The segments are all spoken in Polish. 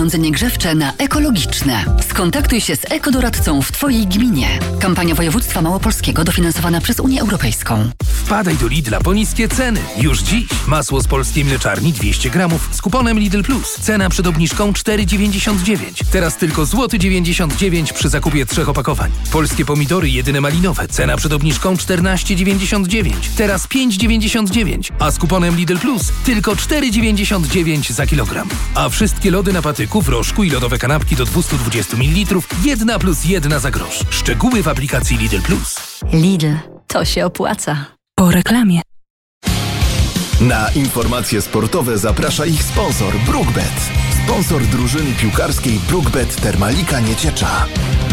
Urządzenie grzewcze na ekologiczne. Skontaktuj się z ekodoradcą w Twojej gminie. Kampania województwa małopolskiego dofinansowana przez Unię Europejską. Wpadaj do Lidla po niskie ceny. Już dziś. Masło z polskiej mleczarni 200 gramów z kuponem Lidl Plus. Cena przed obniżką 4,99. Teraz tylko złoty 99 przy zakupie 3 opakowań. Polskie pomidory jedyne malinowe. Cena przed obniżką 14,99. Teraz 5,99. A z kuponem Lidl Plus tylko 4,99 za kilogram. A wszystkie lody na patyku, w rożku i lodowe kanapki do 220 ml 1+1 za grosz. Szczegóły w aplikacji Lidl Plus. Lidl. To się opłaca. Po reklamie. Na informacje sportowe zaprasza ich sponsor BrookBet. Sponsor drużyny piłkarskiej BrookBet Termalika Nieciecza.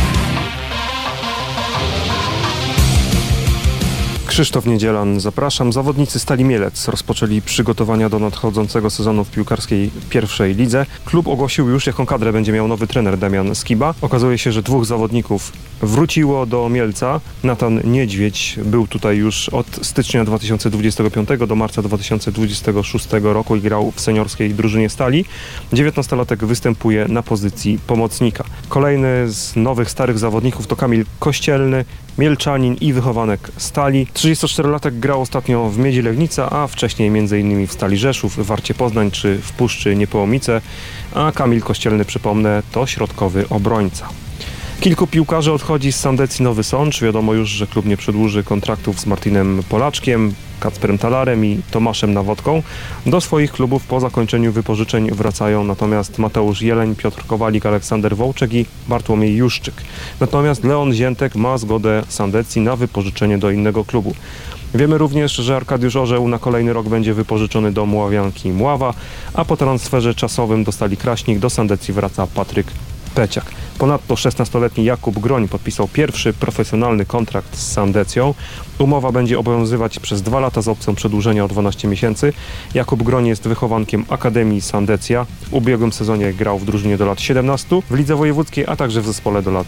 Krzysztof Niedzielan, zapraszam. Zawodnicy Stali Mielec rozpoczęli przygotowania do nadchodzącego sezonu w piłkarskiej pierwszej lidze. Klub ogłosił już, jaką kadrę będzie miał nowy trener Damian Skiba. Okazuje się, że 2 zawodników wróciło do Mielca. Natan Niedźwiedź był tutaj już od stycznia 2025 do marca 2026 roku i grał w seniorskiej drużynie Stali. 19-latek występuje na pozycji pomocnika. Kolejny z nowych, starych zawodników to Kamil Kościelny, mielczanin i wychowanek Stali. 34-latek grał ostatnio w Miedzi Legnica, a wcześniej m.in. w Stali Rzeszów, Warcie Poznań czy w Puszczy Niepołomice, a Kamil Kościelny, przypomnę, to środkowy obrońca. Kilku piłkarzy odchodzi z Sandecji Nowy Sącz. Wiadomo już, że klub nie przedłuży kontraktów z Martinem Polaczkiem, Kacperem Talarem i Tomaszem Nawodką. Do swoich klubów po zakończeniu wypożyczeń wracają natomiast Mateusz Jeleń, Piotr Kowalik, Aleksander Wołczek i Bartłomiej Juszczyk. Natomiast Leon Ziętek ma zgodę Sandecji na wypożyczenie do innego klubu. Wiemy również, że Arkadiusz Orzeł na kolejny rok będzie wypożyczony do Mławianki Mława, a po transferze czasowym do Stali Kraśnik do Sandecji wraca Patryk Peciak. Ponadto 16-letni Jakub Groń podpisał pierwszy profesjonalny kontrakt z Sandecją. Umowa będzie obowiązywać przez 2 lata z opcją przedłużenia o 12 miesięcy. Jakub Groń jest wychowankiem Akademii Sandecja. W ubiegłym sezonie grał w drużynie do lat 17, w lidze wojewódzkiej, a także w zespole do lat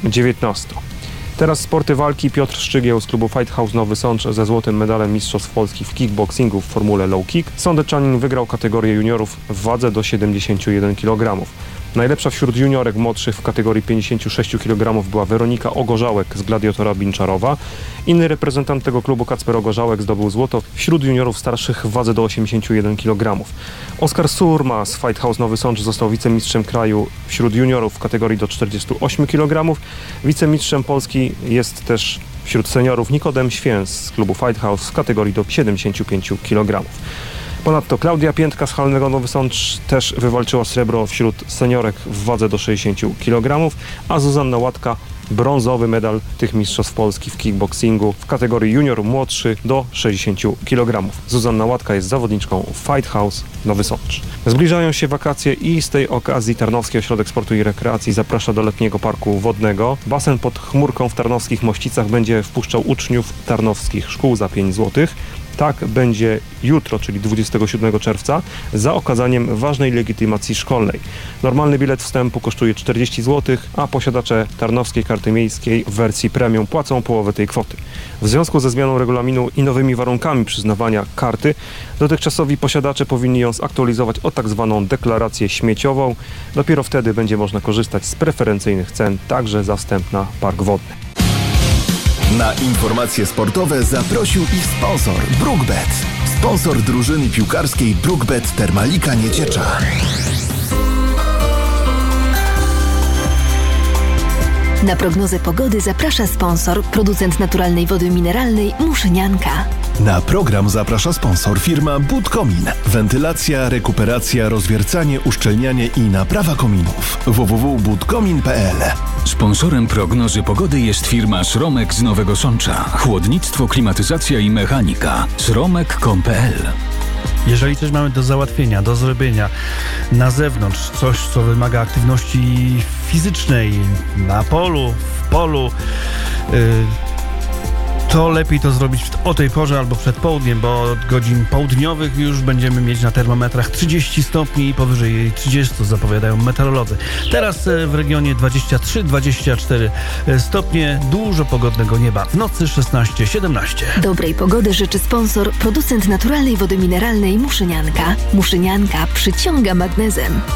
19. Teraz sporty walki. Piotr Szczygieł z klubu Fight House Nowy Sącz ze złotym medalem Mistrzostw Polski w kickboxingu w formule low kick. Sądeczanin wygrał kategorię juniorów w wadze do 71 kg. Najlepsza wśród juniorek młodszych w kategorii 56 kg była Weronika Ogorzałek z Gladiatora Binczarowa. Inny reprezentant tego klubu, Kacper Ogorzałek, zdobył złoto wśród juniorów starszych w wadze do 81 kg. Oskar Surma z Fight House Nowy Sącz został wicemistrzem kraju wśród juniorów w kategorii do 48 kg. Wicemistrzem Polski jest też wśród seniorów Nikodem Święs z klubu Fight House w kategorii do 75 kg. Ponadto Klaudia Piętka z Halnego Nowy Sącz też wywalczyła srebro wśród seniorek w wadze do 60 kg, a Zuzanna Łatka brązowy medal tych mistrzostw Polski w kickboxingu w kategorii junior młodszy do 60 kg. Zuzanna Łatka jest zawodniczką Fight House Nowy Sącz. Zbliżają się wakacje i z tej okazji Tarnowski Ośrodek Sportu i Rekreacji zaprasza do letniego parku wodnego. Basen pod chmurką w tarnowskich Mościcach będzie wpuszczał uczniów tarnowskich szkół za 5 zł. Tak będzie jutro, czyli 27 czerwca, za okazaniem ważnej legitymacji szkolnej. Normalny bilet wstępu kosztuje 40 zł, a posiadacze Tarnowskiej Karty Miejskiej w wersji premium płacą połowę tej kwoty. W związku ze zmianą regulaminu i nowymi warunkami przyznawania karty, dotychczasowi posiadacze powinni ją zaktualizować o tak zwaną deklarację śmieciową. Dopiero wtedy będzie można korzystać z preferencyjnych cen, także za wstęp na park wodny. Na informacje sportowe zaprosił ich sponsor BrookBet. Sponsor drużyny piłkarskiej BrookBet Termalika Nieciecza. Na prognozę pogody zaprasza sponsor, producent naturalnej wody mineralnej Muszynianka. Na program zaprasza sponsor firma Budkomin. Wentylacja, rekuperacja, rozwiercanie, uszczelnianie i naprawa kominów. www.budkomin.pl. Sponsorem prognozy pogody jest firma Sromek z Nowego Sącza. Chłodnictwo, klimatyzacja i mechanika. sromek.com.pl. Jeżeli coś mamy do załatwienia, do zrobienia na zewnątrz, coś co wymaga aktywności fizycznej na polu, w polu, to lepiej to zrobić o tej porze albo przed południem, bo od godzin południowych już będziemy mieć na termometrach 30 stopni i powyżej 30 zapowiadają meteorolodzy. Teraz w regionie 23-24 stopnie, dużo pogodnego nieba. W nocy 16-17. Dobrej pogody życzy sponsor, producent naturalnej wody mineralnej Muszynianka. Muszynianka przyciąga magnezem.